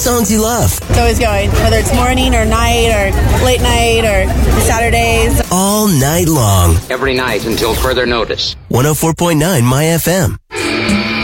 Songs you love. It's always going, whether it's morning or night or late night or Saturdays. All night long. Every night until further notice. 104.9 My FM.